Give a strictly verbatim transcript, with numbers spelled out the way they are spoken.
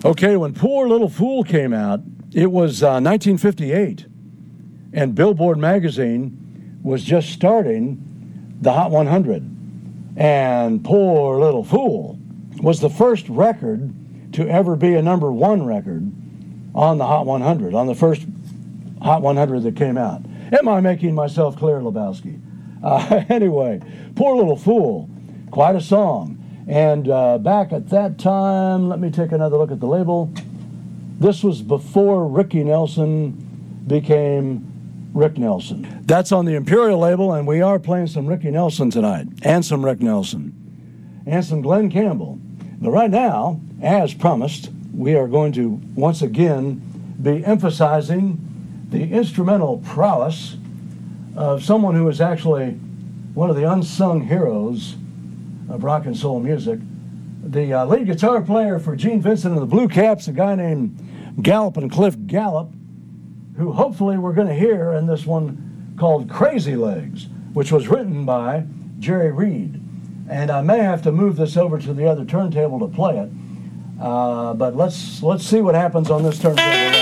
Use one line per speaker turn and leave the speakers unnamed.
Okay, when Poor Little Fool came out, it was uh, nineteen fifty-eight, and Billboard magazine was just starting the Hot one hundred. And Poor Little Fool was the first record to ever be a number one record on the Hot one hundred, on the first Hot one hundred that came out. Am I making myself clear, Lebowski? Uh, anyway, Poor Little Fool, quite a song. And uh, back at that time, let me take another look at the label. This was before Ricky Nelson became Rick Nelson. That's on the Imperial label, and we are playing some Ricky Nelson tonight, and some Rick Nelson, and some Glenn Campbell. But right now, as promised, we are going to once again be emphasizing the instrumental prowess of someone who is actually one of the unsung heroes of rock and soul music. The uh, lead guitar player for Gene Vincent and the Blue Caps, a guy named Gallup and Cliff Gallup, who hopefully we're going to hear in this one called Crazy Legs, which was written by Jerry Reed. And I may have to move this over to the other turntable to play it, uh, but let's let's see what happens on this turntable.